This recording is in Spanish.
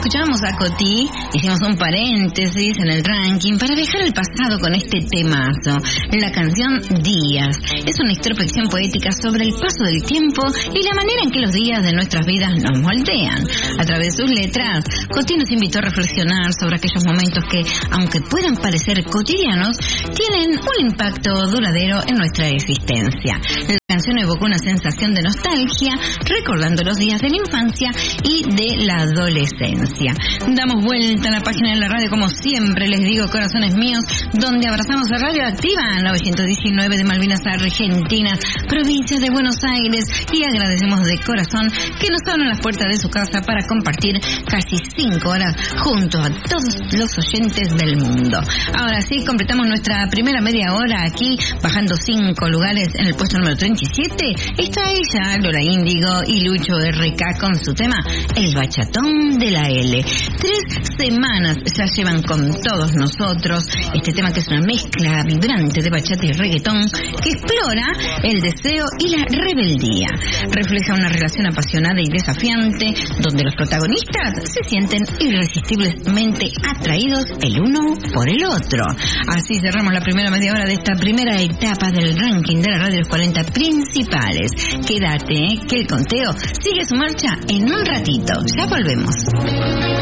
escuchábamos a Coti, hicimos un paréntesis en el ranking para viajar al pasado con este temazo. La canción Días es una introspección poética sobre el paso del tiempo y la manera en que los días de nuestras vidas nos moldean. A través de sus letras, Coti nos invitó a reflexionar sobre aquellos momentos que, aunque puedan parecer cotidianos, tienen un impacto duradero en nuestra existencia. La canción evocó una sensación de nostalgia, recordando los días de la infancia y de la adolescencia. Damos vuelta a la página de la radio, como siempre les digo, corazones míos, donde abrazamos a Radio Activa 919 de Malvinas, Argentina, provincia de Buenos Aires, y agradecemos de corazón que nos abran las puertas de su casa para compartir casi 5 horas junto a todos los oyentes del mundo. Ahora sí, completamos nuestra primera media hora aquí, bajando 5 lugares en el puesto número 37. Está ella, Lola Índigo y Lucho RK con su tema El Bachatón de la L. 3 semanas ya llevan con todos nosotros este tema, que es una mezcla vibrante de bachata y reggaetón que explora el deseo y la rebeldía. Refleja una relación apasionada y desafiante donde los protagonistas se sienten irresistiblemente atraídos el uno por el otro. Así cerramos la primera media hora de esta primera etapa del ranking de la radio de los 40 principales. Quédate, que el conteo sigue su marcha en un ratito. Ya volvemos.